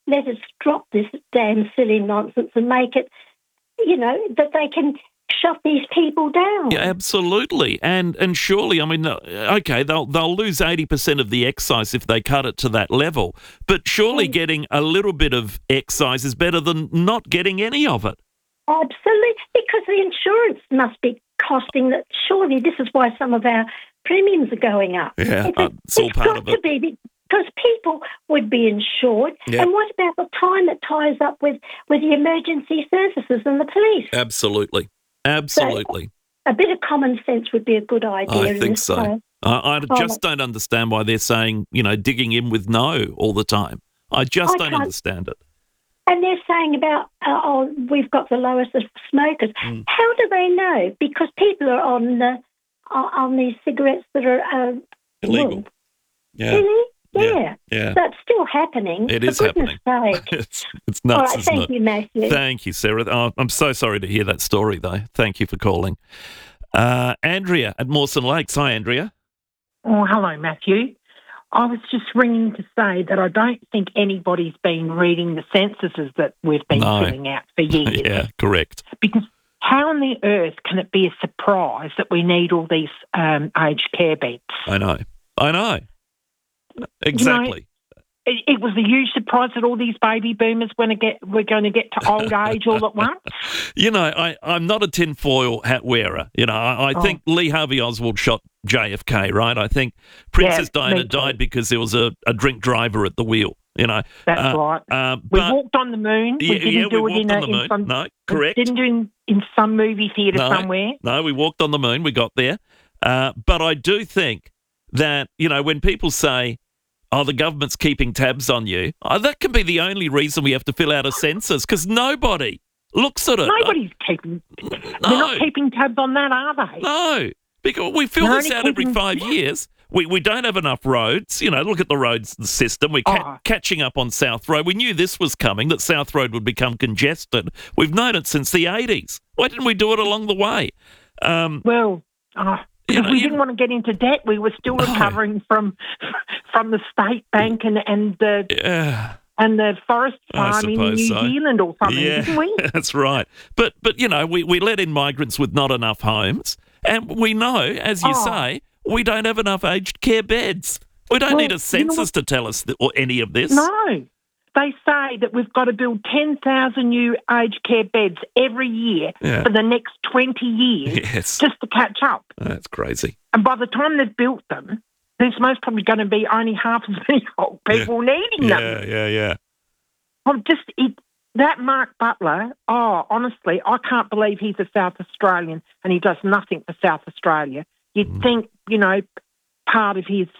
let us drop this damn silly nonsense and make it, that they can shut these people down. Yeah, absolutely. And surely, I mean, okay, they'll lose 80% of the excise if they cut it to that level, but surely getting a little bit of excise is better than not getting any of it. Absolutely, because the insurance must be costing that. Surely this is why some of our premiums are going up. Yeah, it's all part of it. It's got to be, because people would be insured. Yep. And what about the time it ties up with the emergency services and the police? Absolutely. So a bit of common sense would be a good idea. I think so. I just don't understand why they're saying, digging in with no all the time. I just don't understand it. And they're saying about, we've got the lowest of smokers. How do they know? Because people are on these cigarettes that are illegal. Yeah. Really? Yeah. Yeah. So it's still happening. It is happening. It's nuts, all right, isn't thank it? you, Matthew. Thank you, Sarah. Oh, I'm so sorry to hear that story, though. Thank you for calling. Andrea at Mawson Lakes. Hi, Andrea. Oh, hello, Matthew. I was just ringing to say that I don't think anybody's been reading the censuses that we've been filling out for years. Yeah, correct. Because how on the earth can it be a surprise that we need all these aged care beds? I know. Exactly. It was a huge surprise that all these baby boomers we're going to get to old age all at once. I'm not a tinfoil hat wearer. I think Lee Harvey Oswald shot JFK, right? I think Princess Diana died because there was a drink driver at the wheel. That's right. We walked on the moon. We didn't do it in some. No, correct. Didn't do in some movie theatre somewhere. No, we walked on the moon. We got there. But I do think that when people say, the government's keeping tabs on you, that can be the only reason we have to fill out a census, because nobody looks at it. Nobody's keeping... They're not keeping tabs on that, are they? No, because we fill this out every 5 years. We don't have enough roads. Look at the roads system. We're catching up on South Road. We knew this was coming, that South Road would become congested. We've known it since the 80s. Why didn't we do it along the way? Because we didn't want to get into debt. We were still recovering from the state bank and the forest farm in New Zealand or something, didn't we? That's right. But we let in migrants with not enough homes, and we know, as you say, we don't have enough aged care beds. We don't need a census to tell us or any of this. No. They say that we've got to build 10,000 new aged care beds every year for the next 20 years just to catch up. That's crazy. And by the time they've built them, there's most probably going to be only half as many old people needing them. Yeah. Well, that Mark Butler, honestly, I can't believe he's a South Australian and he does nothing for South Australia. You'd think, part of his...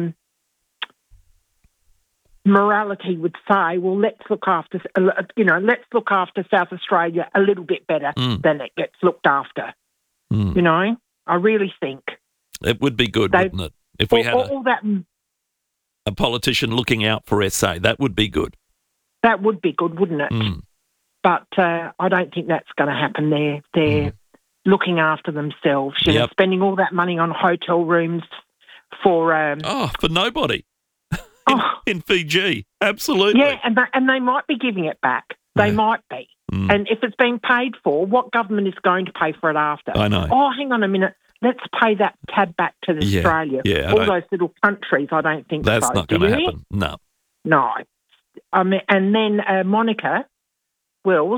morality would say, well, let's look after South Australia a little bit better than it gets looked after. I really think it would be good, wouldn't it, if we had a politician looking out for SA? That would be good. That would be good, wouldn't it? But I don't think that's going to happen. They're looking after themselves. Spending all that money on hotel rooms for nobody. In Fiji, absolutely. Yeah, and they might be giving it back. They might be. And if it's being paid for, what government is going to pay for it after? I know. Hang on a minute. Let's pay that tab back to Australia. Yeah, all those little countries, I don't think that's so. Not going to happen. No. And then Monica Wills,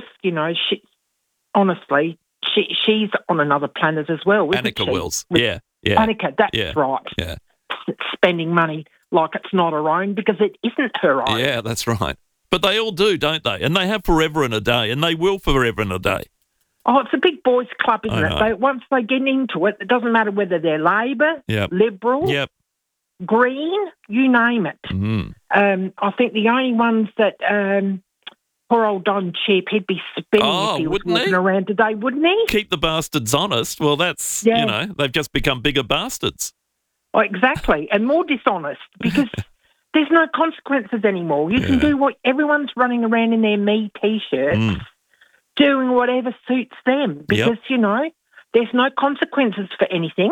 she's on another planet as well, isn't Annika she? Wills. Yeah. Annika, that's right. Yeah. Spending money like it's not her own, because it isn't her own. Yeah, that's right. But they all do, don't they? And they have forever and a day, and they will forever and a day. It's a big boys' club, isn't it? Once they get into it, it doesn't matter whether they're Labor, Liberal, Green, you name it. I think the only ones that poor old Don Cheap, he'd be spinning if he was walking around today, wouldn't he? Keep the bastards honest. Well, that's, they've just become bigger bastards. Oh, exactly, and more dishonest, because there's no consequences anymore. You can do what everyone's running around in their me T-shirts, doing whatever suits them, because, there's no consequences for anything.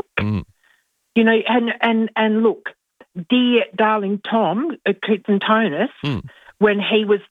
And look, dear darling Tom, Coots and Tonus, when he was